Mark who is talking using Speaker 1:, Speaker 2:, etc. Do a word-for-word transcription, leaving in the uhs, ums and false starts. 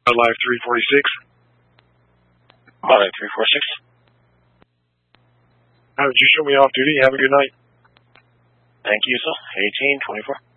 Speaker 1: Live three forty-six.
Speaker 2: Live three forty-six.
Speaker 1: How did you show me off duty? Have a good night.
Speaker 2: Thank you, sir. eighteen twenty-four.